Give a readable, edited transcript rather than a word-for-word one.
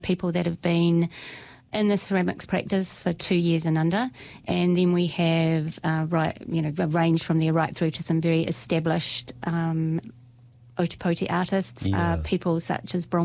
people that have been in the ceramics practice for 2 years and under, and then we have a range from there right through to some very established Ōtepoti artists, people such as Bron